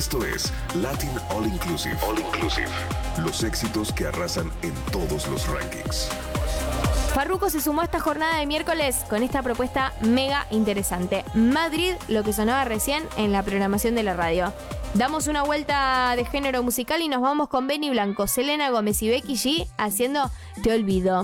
Esto es Latin All Inclusive. All Inclusive. Los éxitos que arrasan en todos los rankings. Farruko se sumó a esta jornada de miércoles con esta propuesta mega interesante. Madrid, lo que sonaba recién en la programación de la radio. Damos una vuelta de género musical y nos vamos con Benny Blanco, Selena Gómez y Becky G haciendo Te Olvido.